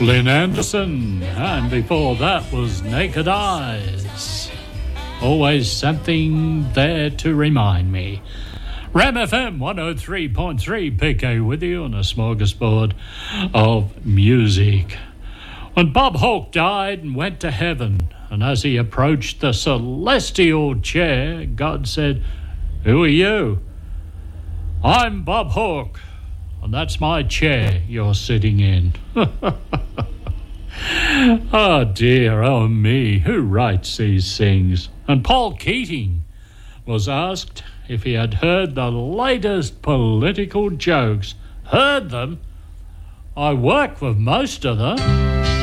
Lynn Anderson, and before that was Naked Eyes. Always something there to remind me. Ram FM 103.3 PK with you on a smorgasbord of music. When Bob Hawke died and went to heaven, and as he approached the celestial chair, God said, "Who are you?" "I'm Bob Hawke, and that's my chair you're sitting in." Oh dear, oh me, who writes these things? And Paul Keating was asked if he had heard the latest political jokes. Heard them? I work with most of them.